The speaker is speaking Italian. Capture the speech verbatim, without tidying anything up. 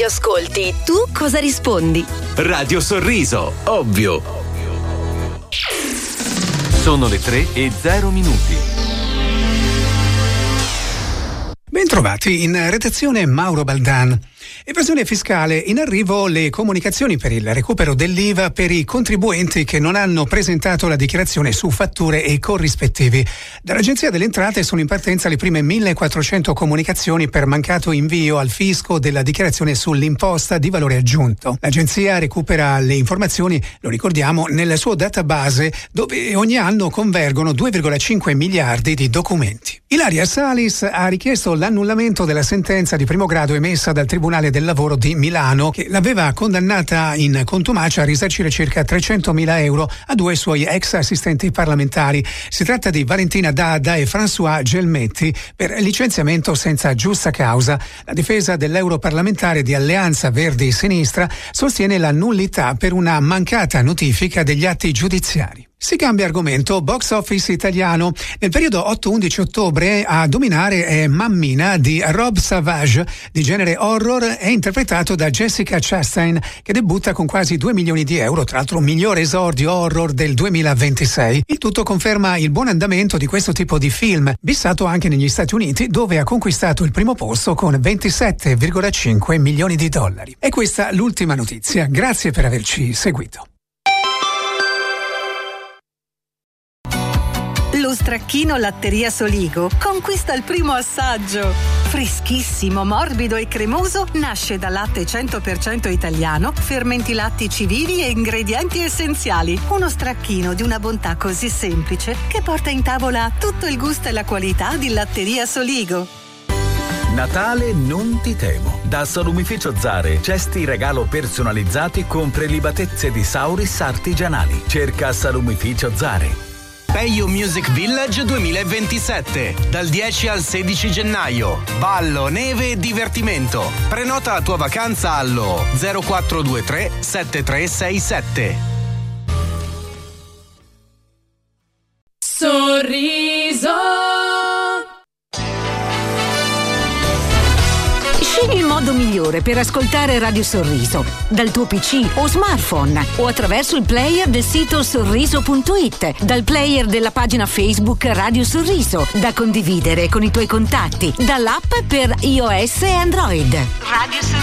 radio ascolti, tu cosa rispondi? Radio Sorriso, ovvio. Sono le tre e zero minuti. Bentrovati, in redazione Mauro Baldan. Evasione fiscale, in arrivo le comunicazioni per il recupero dell'I V A per i contribuenti che non hanno presentato la dichiarazione su fatture e corrispettivi. Dall'Agenzia delle Entrate sono in partenza le prime millequattrocento comunicazioni per mancato invio al fisco della dichiarazione sull'imposta di valore aggiunto. L'Agenzia recupera le informazioni, lo ricordiamo, nel suo database dove ogni anno convergono due virgola cinque miliardi di documenti. Ilaria Salis ha richiesto l'annullamento della sentenza di primo grado emessa dal Tribunale del Lavoro di Milano, che l'aveva condannata in contumacia a risarcire circa trecentomila euro a due suoi ex assistenti parlamentari. Si tratta di Valentina D'Adda e François Gelmetti per licenziamento senza giusta causa. La difesa dell'europarlamentare di Alleanza Verdi Sinistra sostiene la nullità per una mancata notifica degli atti giudiziari. Si cambia argomento, box office italiano. Nel periodo otto undici ottobre a dominare è Mammina di Rob Savage, di genere horror, è interpretato da Jessica Chastain, che debutta con quasi due milioni di euro, tra l'altro migliore esordio horror del duemilaventisei. Il tutto conferma il buon andamento di questo tipo di film, bissato anche negli Stati Uniti, dove ha conquistato il primo posto con ventisette virgola cinque milioni di dollari. E questa l'ultima notizia. Grazie per averci seguito. Lo stracchino Latteria Soligo conquista il primo assaggio. Freschissimo, morbido e cremoso, nasce da latte cento per cento italiano, fermenti lattici vivi e ingredienti essenziali. Uno stracchino di una bontà così semplice che porta in tavola tutto il gusto e la qualità di Latteria Soligo. Natale non ti temo. Da Salumificio Zare, cesti regalo personalizzati con prelibatezze di Sauris artigianali. Cerca Salumificio Zare. Peio Music Village duemilaventisette, dal dieci al sedici gennaio. Ballo, neve e divertimento. Prenota la tua vacanza allo zero quattro due tre sette tre sei sette. Sorriso. Scegli il modo migliore per ascoltare Radio Sorriso, dal tuo P C o smartphone o attraverso il player del sito sorriso punto it, dal player della pagina Facebook Radio Sorriso, da condividere con i tuoi contatti, dall'app per iOS e Android. Radio Sorriso.